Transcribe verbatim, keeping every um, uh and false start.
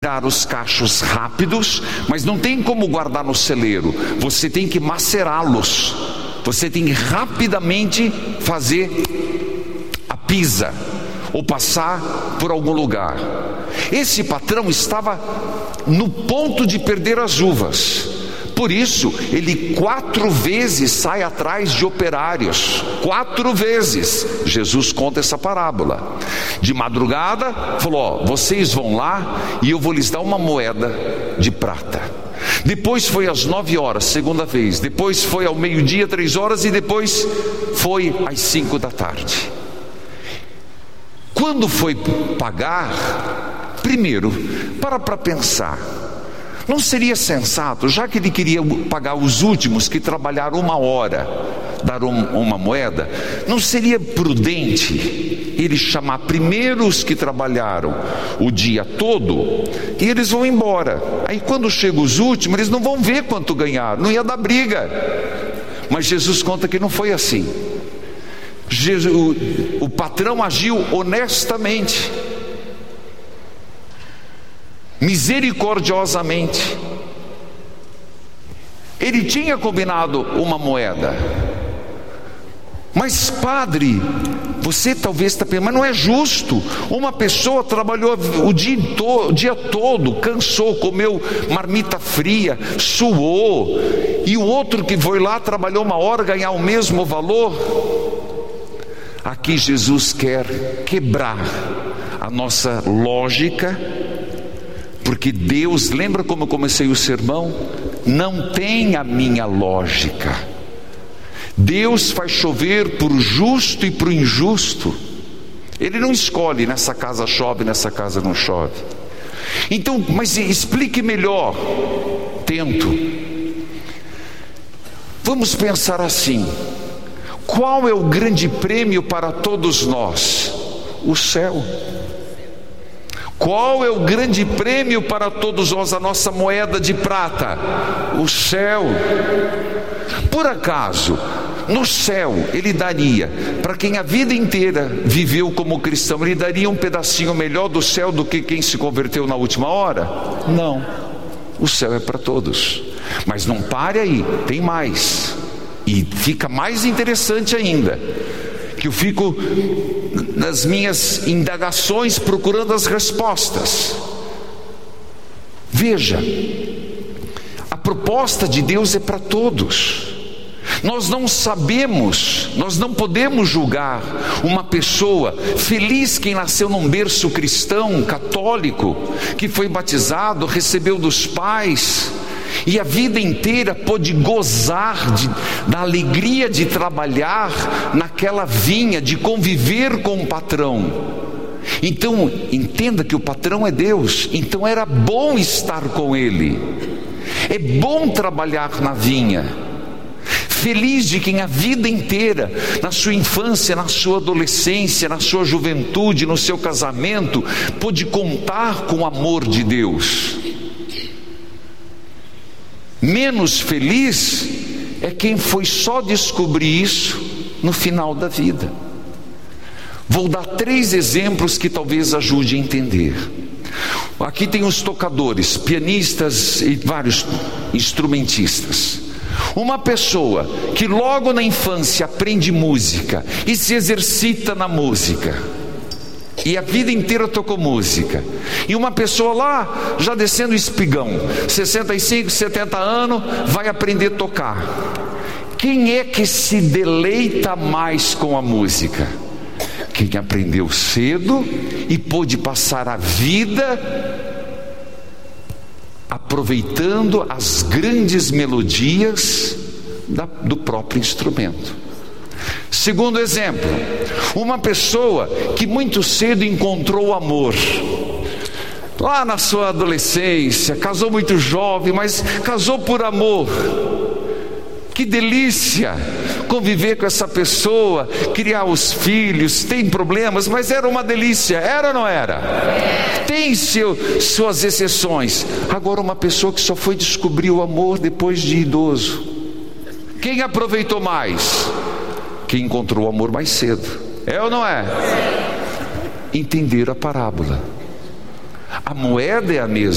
tirar os cachos rápidos, mas não tem como guardar no celeiro. Você tem que macerá-los. Você tem que rapidamente fazer a pisa ou passar por algum lugar. Esse patrão estava no ponto de perder as uvas. Por isso, ele quatro vezes sai atrás de operários. Quatro vezes. Jesus conta essa parábola. De madrugada, falou: ó, vocês vão lá e eu vou lhes dar uma moeda de prata. Depois foi às nove horas, segunda vez. Depois foi ao meio-dia, três horas. E depois foi às cinco da tarde. Quando foi pagar, primeiro, para para pensar. Não seria sensato, já que ele queria pagar os últimos que trabalharam uma hora, dar um, uma moeda, não seria prudente ele chamar primeiro os que trabalharam o dia todo e eles vão embora? Aí quando chegam os últimos, eles não vão ver quanto ganharam, não ia dar briga. Mas Jesus conta que não foi assim. Jesus, o, o patrão agiu honestamente, misericordiosamente. Ele tinha combinado uma moeda. Mas padre, você talvez está pensando, mas não é justo. Uma pessoa trabalhou o dia, to, o dia todo, cansou, comeu marmita fria, suou, e o outro que foi lá trabalhou uma hora ganhar o mesmo valor. Aqui Jesus quer quebrar a nossa lógica, porque Deus, lembra como eu comecei o sermão? Não tem a minha lógica. Deus faz chover para o justo e para o injusto. Ele não escolhe, nessa casa chove, nessa casa não chove. Então, mas explique melhor. Tento. Vamos pensar assim: qual é o grande prêmio para todos nós? O céu. Qual é o grande prêmio para todos nós, a nossa moeda de prata? O céu. Por acaso, no céu, ele daria, para quem a vida inteira viveu como cristão, ele daria um pedacinho melhor do céu do que quem se converteu na última hora? Não. O céu é para todos. Mas não pare aí, tem mais. E fica mais interessante ainda, que eu fico nas minhas indagações procurando as respostas. Veja, a proposta de Deus é para todos. Nós não sabemos, nós não podemos julgar uma pessoa feliz, quem nasceu num berço cristão, católico, que foi batizado, recebeu dos pais, e a vida inteira pôde gozar de, da alegria de trabalhar naquela vinha, de conviver com o patrão. Então entenda que o patrão é Deus. Então era bom estar com ele, é bom trabalhar na vinha. Feliz de quem a vida inteira, na sua infância, na sua adolescência, na sua juventude, no seu casamento, pôde contar com o amor de Deus. Menos feliz é quem foi só descobrir isso no final da vida. Vou dar três exemplos que talvez ajude a entender. Aqui tem os tocadores, pianistas e vários instrumentistas. Uma pessoa que logo na infância aprende música e se exercita na música, e a vida inteira tocou música, e uma pessoa lá, já descendo o espigão, sessenta e cinco, setenta anos, vai aprender a tocar. Quem é que se deleita mais com a música? Quem aprendeu cedo e pôde passar a vida aproveitando as grandes melodias da, do próprio instrumento. Segundo exemplo, uma pessoa que muito cedo encontrou o amor, lá na sua adolescência, casou muito jovem, mas casou por amor. Que delícia conviver com essa pessoa, criar os filhos. Tem problemas, mas era uma delícia, era ou não era? Tem seu, suas exceções. Agora, uma pessoa que só foi descobrir o amor depois de idoso, quem aproveitou mais? Quem encontrou o amor mais cedo. É ou não é? Entender a parábola. A moeda é a mesma.